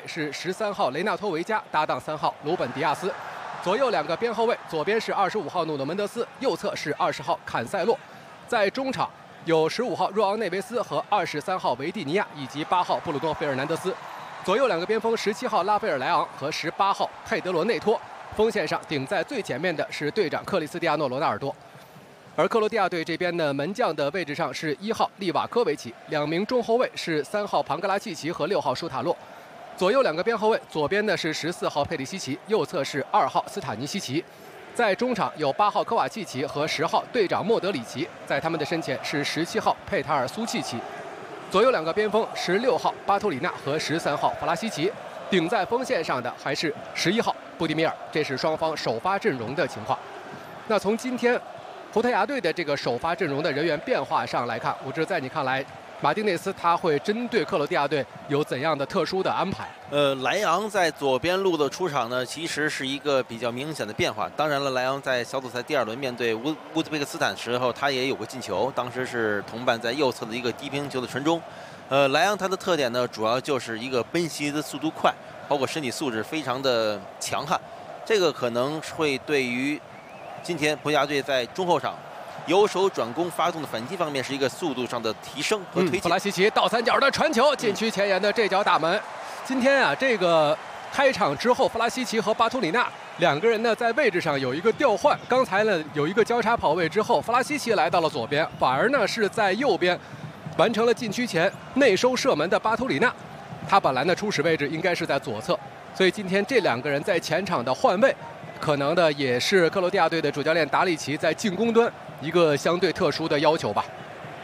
是13号雷纳托维加搭档3号鲁本迪亚斯，左右两个边后卫，左边是25号努诺门德斯，右侧是20号坎塞洛。在中场有15号若昂内维斯和23号维蒂尼亚以及8号布鲁诺费尔南德斯，左右两个边锋17号拉斐尔莱昂和18号佩德罗内托。锋线上顶在最前面的是队长克里斯蒂亚诺罗纳尔多。而克罗地亚队这边呢，门将的位置上是1号利瓦科维奇，2名中后卫是3号庞格拉契奇和6号舒塔洛，左右两个边后卫，左边呢是14号佩里西奇，右侧是2号斯塔尼西奇。在中场有8号科瓦契奇和10号队长莫德里奇，在他们的身前是17号佩塔尔苏契奇，左右两个边锋16号巴图里纳和13号弗拉西奇，顶在锋线上的还是11号布迪米尔。这是双方首发阵容的情况。那从今天葡萄牙队的这个首发阵容的人员变化上来看，武志，在你看来，马丁内斯他会针对克罗地亚队有怎样的特殊的安排？ 莱昂在左边路的出场呢，其实是一个比较明显的变化。当然了，莱昂在小组赛第2轮面对乌兹别克斯坦时候，他也有个进球，当时是同伴在右侧的一个低平球的传中。莱昂他的特点呢，主要就是一个奔袭的速度快，包括身体素质非常的强悍。这个可能会对于今天葡萄牙队在中后场由守转攻发动的反击方面是一个速度上的提升和推进。 弗拉西奇倒三角的传球，禁区前沿的这脚打门。今天啊，这个开场之后，弗拉西奇和巴图里纳两个人呢在位置上有一个调换。刚才呢有一个交叉跑位之后，弗拉西奇来到了左边，反而呢是在右边完成了禁区前内收射门的巴图里纳。他本来呢初始位置应该是在左侧，所以今天这两个人在前场的换位，可能的也是克罗地亚队的主教练达里奇在进攻端一个相对特殊的要求吧。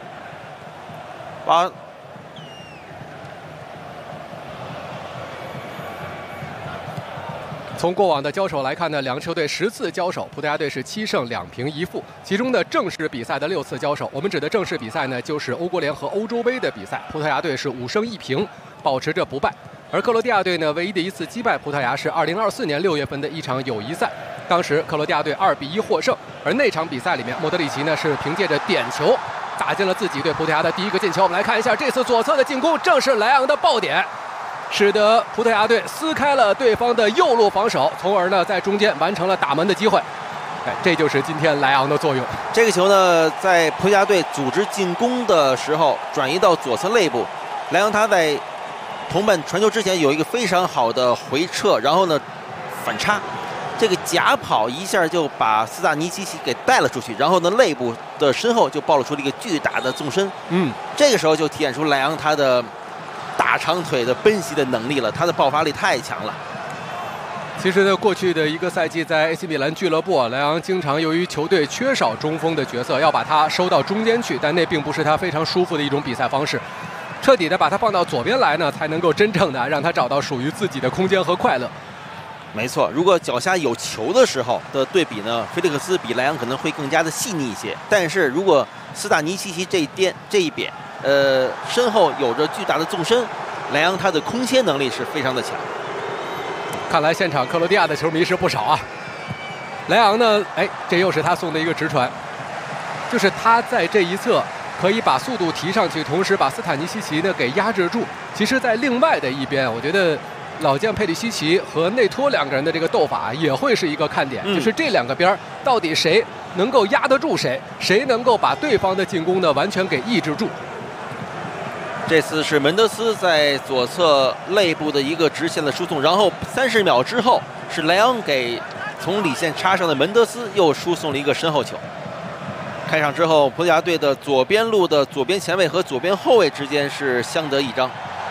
从过往的交手来看呢，两个球队10次交手，葡萄牙队是7胜2平1负，其中的正式比赛的6次交手，我们指的正式比赛呢，就是欧国联和欧洲杯的比赛，葡萄牙队是5胜1平，保持着不败。而克罗地亚队呢，唯一的一次击败葡萄牙是2024年6月份的一场友谊赛，当时克罗地亚队2比1获胜。而那场比赛里面，莫德里奇呢是凭借着点球打进了自己对葡萄牙的第1个进球。我们来看一下这次左侧的进攻，正是莱昂的爆点，使得葡萄牙队撕开了对方的右路防守，从而呢在中间完成了打门的机会。这就是今天莱昂的作用。 这个球呢，在葡萄牙队组织进攻的时候转移到左侧肋部，莱昂他在同伴传球之前有一个非常好的回撤，然后呢反插，这个假跑一下就把斯塔尼西奇给带了出去，然后呢肋部的身后就暴露出了一个巨大的纵深。这个时候就体现出莱昂他的大长腿的奔袭的能力了，他的爆发力太强了。 其实呢，过去的一个赛季在 AC 米兰俱乐部，莱昂经常由于球队缺少中锋的角色，要把他收到中间去，但那并不是他非常舒服的一种比赛方式。彻底的把他放到左边来呢，才能够真正的让他找到属于自己的空间和快乐。 没错，如果脚下有球的时候的对比呢，菲利克斯比莱昂可能会更加的细腻一些。但是如果斯塔尼西奇这一边，身后有着巨大的纵深，莱昂他的空切能力是非常的强。 看来现场克罗地亚的球迷是不少啊。莱昂呢，这又是他送的一个直传，就是他在这一侧可以把速度提上去，同时把斯坦尼西奇呢给压制住。其实在另外的一边，我觉得老将佩里西奇和内托两个人的这个斗法也会是一个看点，就是这两个边到底谁能够压得住谁，谁能够把对方的进攻呢完全给抑制住。 这次是门德斯在左侧肋部的一个直线的输送，然后30秒之后是莱昂给从里线插上的门德斯又输送了一个身后球。开场之后，葡萄牙队的左边路的左边前卫和左边后卫之间是相得益彰。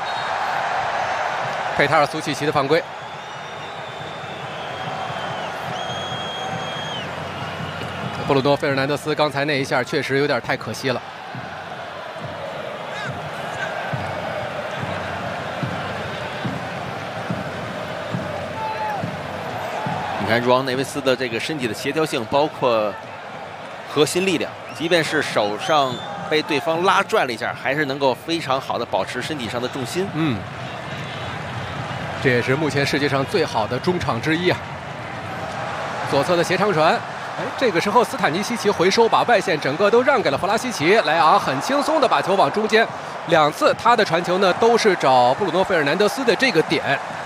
佩塔尔苏契奇的犯规，布鲁诺费尔南德斯刚才那一下确实有点太可惜了。 你看若昂内维斯的这个身体的协调性，包括核心力量，即便是手上被对方拉拽了一下，还是能够非常好的保持身体上的重心。 这也是目前世界上最好的中场之一啊。左侧的斜长传，这个时候斯坦尼西奇回收，把外线整个都让给了弗拉西奇。莱昂很轻松的把球往中间，2次他的传球呢都是找布鲁诺费尔南德斯的这个点。